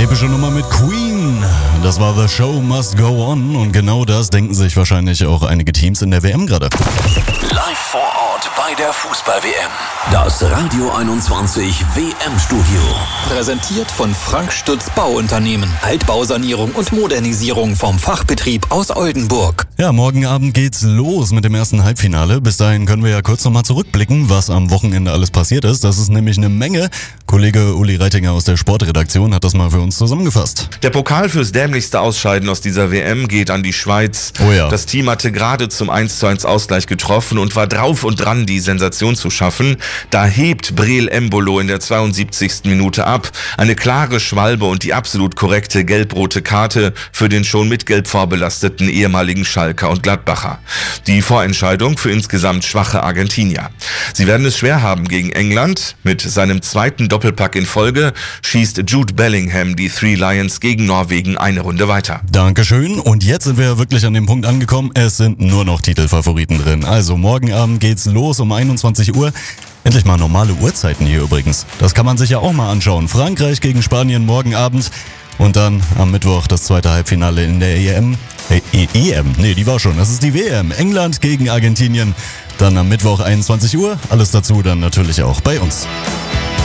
Epische Nummer mit Queen. Das war The Show Must Go On und genau das denken sich wahrscheinlich auch einige Teams in der WM gerade. Live vor Ort bei der Fußball-WM. Das Radio 21 WM-Studio. Präsentiert von Frank Stütz Bauunternehmen. Altbausanierung und Modernisierung vom Fachbetrieb aus Oldenburg. Ja, morgen Abend geht's los mit dem ersten Halbfinale. Bis dahin können wir ja kurz nochmal zurückblicken, was am Wochenende alles passiert ist. Das ist nämlich eine Menge. Kollege Uli Reitinger aus der Sportredaktion hat das mal für uns zusammengefasst. Der Pokal fürs dämlichste Ausscheiden aus dieser WM geht an die Schweiz. Oh ja. Das Team hatte gerade zum 1:1 Ausgleich getroffen und war drauf und dran, die Sensation zu schaffen. Da hebt Breel Embolo in der 72. Minute ab. Eine klare Schwalbe und die absolut korrekte gelb-rote Karte für den schon mit Gelb vorbelasteten ehemaligen Schalker und Gladbacher. Die Vorentscheidung für insgesamt schwache Argentinier. Sie werden es schwer haben gegen England. Mit seinem zweiten Doppelpack in Folge schießt Jude Bellingham die Three Lions gegen Norwegen eine Runde weiter. Dankeschön. Und jetzt sind wir wirklich an dem Punkt angekommen. Es sind nur noch Titelfavoriten drin. Also morgen Abend geht's los um 21 Uhr. Endlich mal normale Uhrzeiten hier übrigens. Das kann man sich ja auch mal anschauen. Frankreich gegen Spanien morgen Abend. Und dann am Mittwoch das zweite Halbfinale in der EM. EM? Nee, die war schon. Das ist die WM. England gegen Argentinien. Dann am Mittwoch 21 Uhr. Alles dazu dann natürlich auch bei uns.